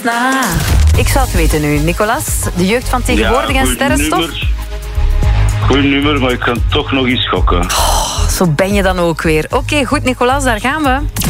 Ik zou het weten nu. Nicolas, de jeugd van tegenwoordig en sterrenstof? Goed nummer, maar ik kan toch nog eens gokken. Zo ben je dan ook weer. Oké, goed Nicolas, daar gaan we.